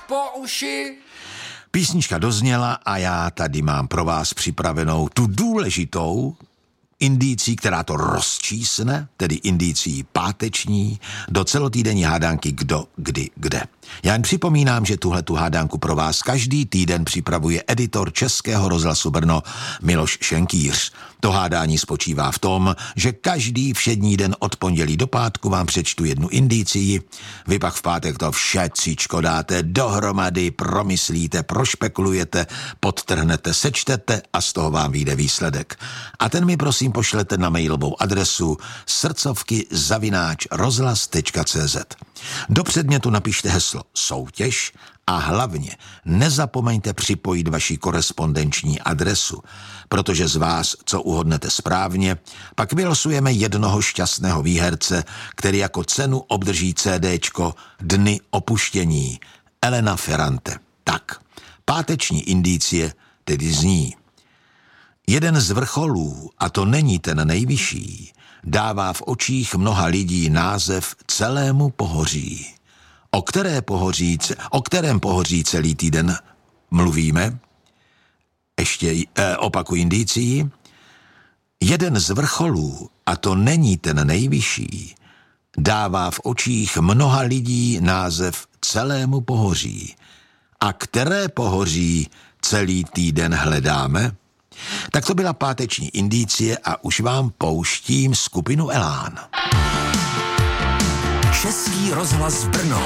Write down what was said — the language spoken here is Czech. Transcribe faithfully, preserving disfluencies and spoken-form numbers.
po uši. Písnička dozněla a já tady mám pro vás připravenou tu důležitou indicí, která to rozčísne, tedy indicí páteční, do celotýdenní hádanky Kdo, kdy, kde. Já jen připomínám, že tuhle tu hádanku pro vás každý týden připravuje editor Českého rozhlasu Brno Miloš Šenkýř. To hádání spočívá v tom, že každý všední den od pondělí do pátku vám přečtu jednu indicii, vy pak v pátek to všetcičko dáte dohromady, promyslíte, prošpekulujete, podtrhnete, sečtete a z toho vám vyjde výsledek. A ten mi prosím pošlete na mailovou adresu srdcovky zavináč rozhlas tečka cé zet. Do předmětu napište heslo soutěž a hlavně nezapomeňte připojit vaši korespondenční adresu, protože z vás, co uhodnete správně, pak vylosujeme jednoho šťastného výherce, který jako cenu obdrží CDčko Dny opuštění Elena Ferrante. Tak, páteční indicie tedy zní: jeden z vrcholů, a to není ten nejvyšší, dává v očích mnoha lidí název celému pohoří. O, které pohoří, o kterém pohoří celý týden mluvíme? Ještě eh, opakuji indicii. Jeden z vrcholů, a to není ten nejvyšší, dává v očích mnoha lidí název celému pohoří. A které pohoří celý týden hledáme? Tak to byla páteční indicie a už vám pouštím skupinu Elán. Český rozhlas Brno.